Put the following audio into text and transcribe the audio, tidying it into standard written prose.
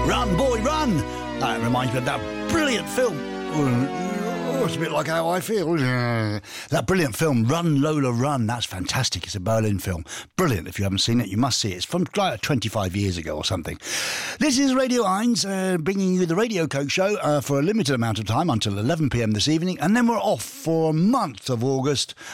Run, boy, run! That reminds me of that brilliant film. It's a bit like how I feel. That brilliant film, Run, Lola, Run. That's fantastic. It's a Berlin film. Brilliant. If you haven't seen it, you must see it. It's from like 25 years ago or something. This is Radio 1, bringing you the Radio Coke Show for a limited amount of time until 11 p.m. this evening. And then we're off for a month of August